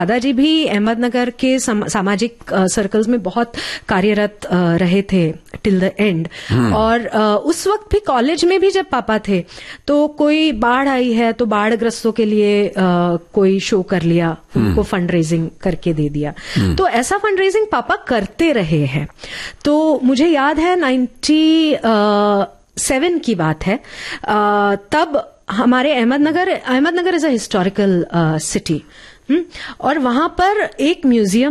दादाजी भी अहमदनगर के सामाजिक सर्कल्स में बहुत कार्यरत रहे थे टिल द एंड। और उस वक्त भी कॉलेज में भी जब पापा थे तो कोई बाढ़ आई है तो बाढ़ ग्रस्तों के लिए कोई शो कर लिया, उनको फंड रेजिंग करके दे दिया। तो ऐसा फंड रेजिंग पापा करते रहे हैं। तो मुझे याद है 97 की बात है, तब हमारे Ahmednagar is a historical city, और वहां पर एक म्यूजियम